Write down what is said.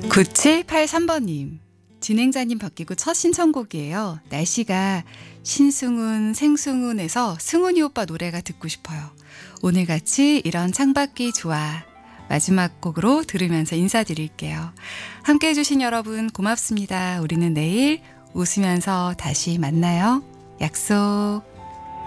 9783번님, 진행자님 바뀌고 첫 신청곡이에요. 날씨가 신승훈, 생승훈에서 승훈이 오빠 노래가 듣고 싶어요. 오늘같이 이런 창밖이 좋아. 마지막 곡으로 들으면서 인사드릴게요. 함께 해주신 여러분 고맙습니다. 우리는 내일 웃으면서 다시 만나요. 약속.